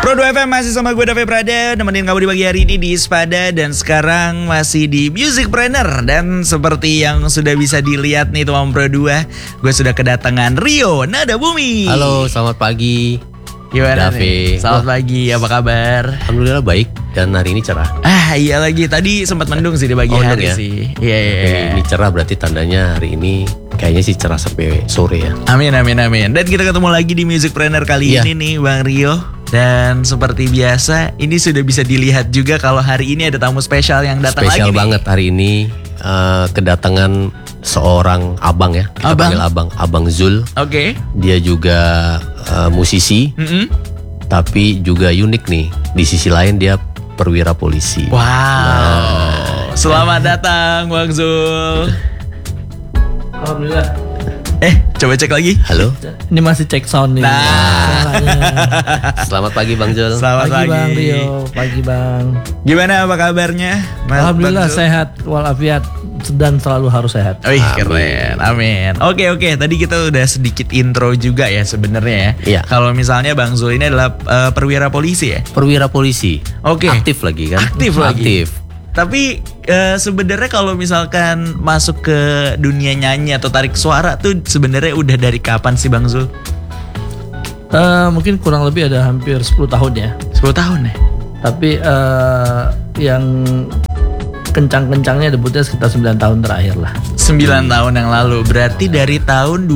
Pro 2 FM masih sama gue David Prada, nemenin kamu di pagi hari ini di Spada. Dan sekarang masih di Musicpreneur. Dan seperti yang sudah bisa dilihat nih teman Pro 2, gue sudah kedatangan Rio Nada Bumi. Halo, selamat pagi. Gimana David? nih? Selamat pagi, apa kabar? Alhamdulillah baik, dan hari ini cerah. Iya lagi, tadi sempat mendung sih di pagi hari ya? sih. Iya. Ini cerah berarti tandanya hari ini kayaknya sih cerah sampai sore ya. Amin. Dan kita ketemu lagi di Musicpreneur kali ini nih Bang Rio. Dan seperti biasa, ini sudah bisa dilihat juga kalau hari ini ada tamu spesial yang datang Spesial lagi banget hari ini, kedatangan seorang abang ya. Kita panggil Abang Zul. Oke. Dia juga musisi, tapi juga unik nih. Di sisi lain dia perwira polisi. Wow. Selamat datang Bang Zul. Alhamdulillah. Coba cek lagi. Halo. Ini masih cek sound nih. Selamat pagi Bang Zul. Selamat pagi Bang Rio. Pagi Bang. Gimana, apa kabarnya? Alhamdulillah sehat walafiat, dan selalu harus sehat. Keren. Amin. Oke. Tadi kita udah sedikit intro juga ya sebenarnya ya. Iya. Kalau misalnya Bang Zul ini adalah perwira polisi ya. Perwira polisi. Oke. Aktif lagi kan? Aktif. Tapi sebenarnya kalau misalkan masuk ke dunia nyanyi atau tarik suara tuh sebenarnya udah dari kapan sih Bang Zul? Mungkin kurang lebih ada hampir 10 tahun ya. 10 tahun ya? Tapi yang kencang-kencangnya debutnya sekitar 9 tahun terakhir lah. 9 tahun yang lalu. Berarti dari tahun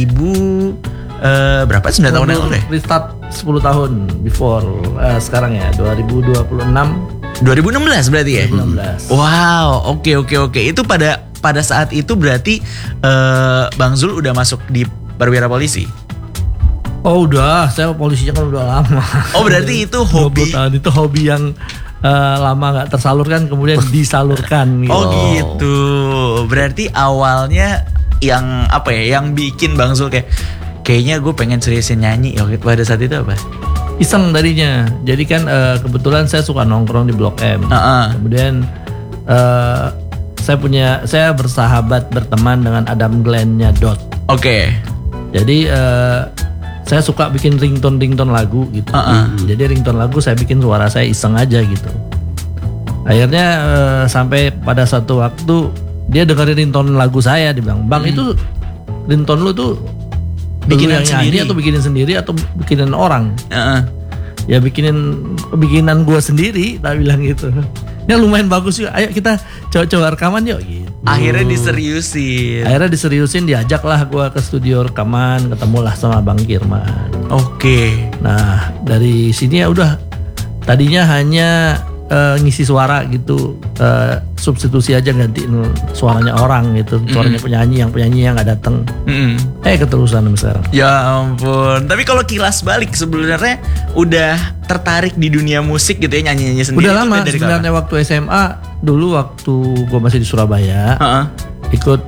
2000 berapa? 9 tahun yang lalu ya? Restart 10 tahun before sekarang ya 2016 berarti ya? 2016. Wow, oke. Itu pada saat itu berarti Bang Zul udah masuk di perwira polisi? Oh udah, saya polisinya kan udah lama. Oh berarti itu hobi? 20 tahun itu hobi yang lama gak tersalurkan kemudian disalurkan gitu. Oh gitu. Berarti awalnya yang apa ya, yang bikin Bang Zul kayaknya gue pengen seriusin nyanyi pada saat itu apa? Iseng tadinya. Jadi kan kebetulan saya suka nongkrong di Blok M. Kemudian saya bersahabat berteman dengan Adam Glenn-nya Dot. Oke. Jadi saya suka bikin ringtone lagu gitu. Jadi ringtone lagu saya bikin suara saya iseng aja gitu. Akhirnya sampai pada satu waktu dia dengerin ringtone lagu saya, dia bilang, "Bang, itu ringtone lu tuh bikinan sendiri atau bikinin sendiri atau bikinan orang?" Ya bikinan gue sendiri, tak bilang gitu. Ya lumayan bagus juga. Ayo kita coba rekaman yuk gitu. Akhirnya diseriusin, diajaklah gue ke studio rekaman, ketemulah sama Bang Kirman. Oke. Nah dari sini ya udah, tadinya hanya ngisi suara gitu, substitusi aja, gantiin suaranya orang gitu, suaranya penyanyi yang nggak datang. Keterusan sampai sekarang. Ya ampun. Tapi kalau kilas balik sebenarnya udah tertarik di dunia musik gitu ya, nyanyi sendiri? Udah lama sebenarnya. Waktu SMA dulu, waktu gue masih di Surabaya, ikut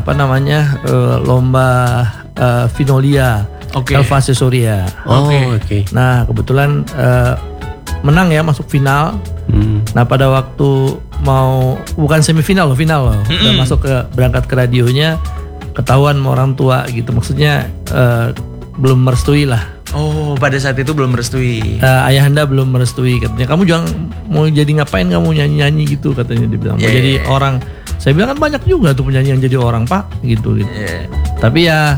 lomba Vinolia, Elvase Surya. Oke. Nah kebetulan menang ya, masuk final. Nah pada waktu bukan semifinal loh, final loh. Udah masuk berangkat ke radionya, ketahuan sama orang tua gitu. Maksudnya belum merestui lah. Oh, pada saat itu belum merestui. Ayahanda belum merestui, katanya. "Kamu jangan mau jadi ngapain, kamu nyanyi-nyanyi gitu," katanya, dibilang. Mau jadi orang. Saya bilang kan banyak juga tuh penyanyi yang jadi orang, Pak, gitu. Tapi ya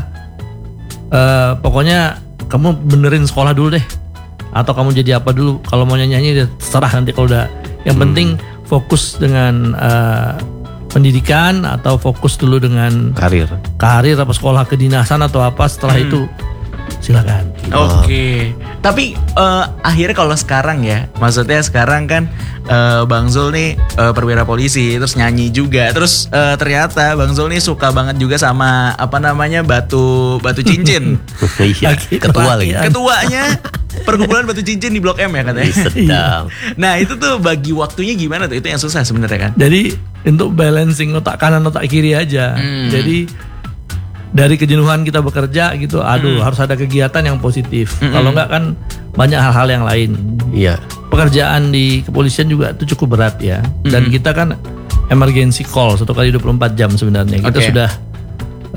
pokoknya kamu benerin sekolah dulu deh, atau kamu jadi apa dulu. Kalau mau nyanyi terserah nanti kalau udah. Yang penting fokus dengan pendidikan, atau fokus dulu dengan karir apa sekolah kedinasan atau apa. Setelah itu silakan. Oke. Tapi akhirnya kalau sekarang ya, maksudnya sekarang kan Bang Zul nih perwira polisi, terus nyanyi juga, terus ternyata Bang Zul nih suka banget juga sama batu cincin. Iya. Ketua lagi. Ketuanya perkumpulan batu cincin di Blok M ya katanya. Sedang. Nah itu tuh bagi waktunya gimana tuh? Itu yang susah sebenarnya kan. Jadi untuk balancing otak kanan otak kiri aja. Jadi dari kejenuhan kita bekerja gitu, harus ada kegiatan yang positif. Kalau enggak kan banyak hal-hal yang lain. Iya. Pekerjaan di kepolisian juga itu cukup berat ya. Dan kita kan emergency call 1 kali 24 jam sebenarnya. Kita sudah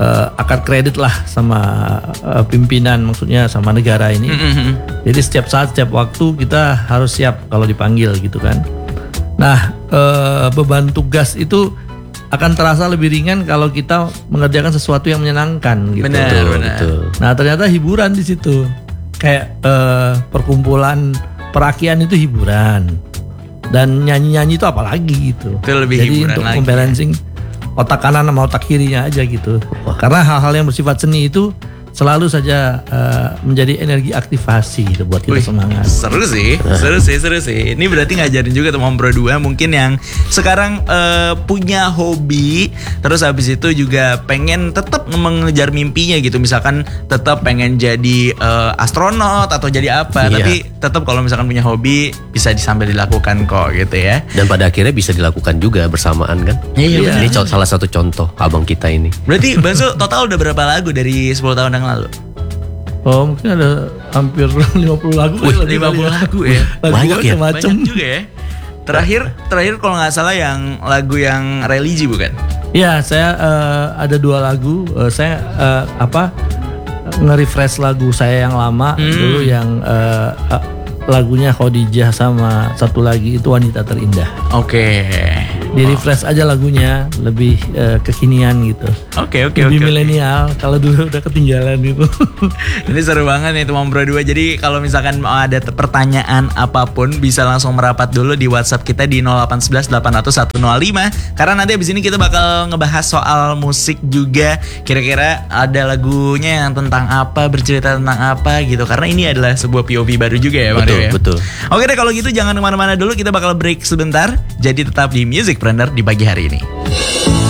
akad kredit lah sama pimpinan, maksudnya sama negara ini. Jadi setiap saat, setiap waktu kita harus siap kalau dipanggil gitu kan. Nah, beban tugas itu akan terasa lebih ringan kalau kita mengerjakan sesuatu yang menyenangkan gitu. Benar. Nah, ternyata hiburan di situ. Kayak perkumpulan perakian itu hiburan. Dan nyanyi-nyanyi itu apalagi gitu. Itu lebih jadi hiburan untuk lagi. membalancing otak kanan sama otak kirinya aja gitu. Karena hal-hal yang bersifat seni itu selalu saja menjadi energi aktivasi gitu buat kita semangat. Seru sih. Ini berarti ngajarin juga teman Bro 2 mungkin yang sekarang punya hobi, terus habis itu juga pengen tetap mengejar mimpinya gitu. Misalkan tetap pengen jadi astronot atau jadi apa, tapi tetap kalau misalkan punya hobi bisa sambil dilakukan kok gitu ya. Dan pada akhirnya bisa dilakukan juga bersamaan kan. Iya. Ini salah satu contoh abang kita ini. Berarti Bang Sul total udah berapa lagu dari 10 tahun yang lalu? Oh, mungkin ada hampir 50 lagu. 50 lagu ya. Banyak ya? Macam Banyak juga ya. Terakhir kalau nggak salah yang lagu yang religi bukan? Iya, saya ada 2 lagu. Saya nge-refresh lagu saya yang lama dulu yang lagunya Khadijah sama satu lagi itu Wanita Terindah. Oke. Di refresh aja lagunya, lebih kekinian gitu. Oke. Lebih milenial, kalau dulu udah ketinggalan gitu. Ini seru banget nih teman Bro 2. Jadi kalau misalkan mau ada pertanyaan apapun bisa langsung merapat dulu di WhatsApp kita di 0811 800 105. Karena nanti abis ini kita bakal ngebahas soal musik juga. Kira-kira ada lagunya yang tentang apa, bercerita tentang apa gitu. Karena ini adalah sebuah POV baru juga ya Bang Dew ya. Betul. Oke deh, kalau gitu jangan kemana-mana dulu, kita bakal break sebentar. Jadi tetap di Music Planner di pagi hari ini.